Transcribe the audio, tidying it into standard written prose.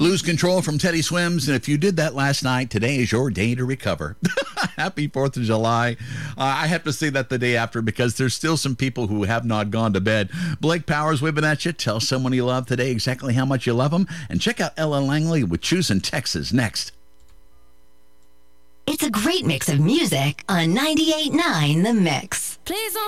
Lose Control from Teddy Swims. And if you did that last night, today is your day to recover. Happy 4th of July. I have to say that the day after because there's still some people who have not gone to bed. Blake Powers whipping at you. Tell someone you love today exactly how much you love them. And check out Ella Langley with Choosing Texas next. It's a great mix of music on 98.9 The Mix. Please don't